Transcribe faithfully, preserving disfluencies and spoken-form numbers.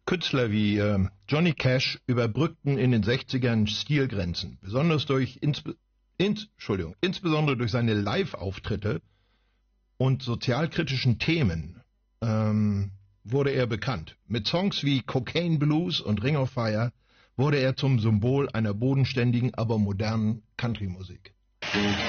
Künstler wie äh, Johnny Cash überbrückten in den sechzigern Stilgrenzen, besonders durch insbe ins Entschuldigung, insbesondere durch seine Live-Auftritte und sozialkritischen Themen ähm, wurde er bekannt. Mit Songs wie Cocaine Blues und Ring of Fire wurde er zum Symbol einer bodenständigen, aber modernen Country-Musik.